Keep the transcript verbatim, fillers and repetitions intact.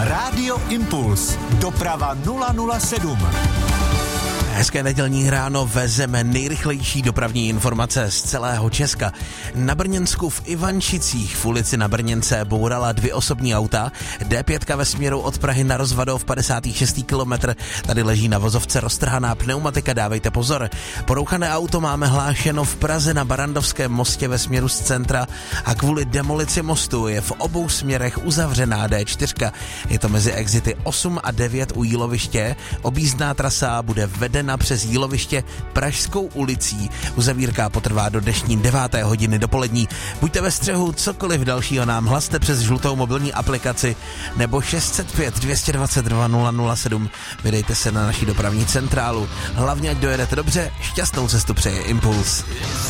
Rádio Impuls. Doprava nula nula sedm. Hezké nedělní ráno vezeme nejrychlejší dopravní informace z celého Česka. Na Brněnsku v Ivančicích v ulici Na Brněnce bourala dvě osobní auta. dé pět ve směru od Prahy na Rozvadov padesátý šestý kilometr. Tady leží na vozovce roztrhaná pneumatika, dávejte pozor. Porouchané auto máme hlášeno v Praze na Barandovském mostě ve směru z centra a kvůli demolici mostu je v obou směrech uzavřená dé čtyři. Je to mezi exity osm a devět u Jíloviště. Objízdná trasa bude vedena přes Jíloviště Pražskou ulicí. Uzavírka potrvá do dnešní deváté hodiny dopolední. Buďte ve střehu, cokoliv dalšího nám hlaste přes žlutou mobilní aplikaci nebo šest set pět dvě dvacet dva nula nula sedm. Vydejte se na naši dopravní centrálu. Hlavně, ať dojedete dobře, šťastnou cestu přeje Impuls.